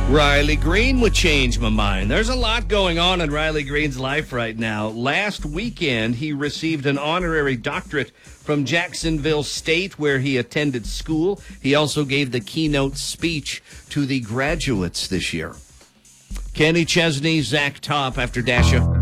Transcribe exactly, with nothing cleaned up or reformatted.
Riley Green would change my mind. There's a lot going on in Riley Green's life right now. Last weekend, he received an honorary doctorate from Jacksonville State, where he attended school. He also gave the keynote speech to the graduates this year. Kenny Chesney, Zach Top after Dasha.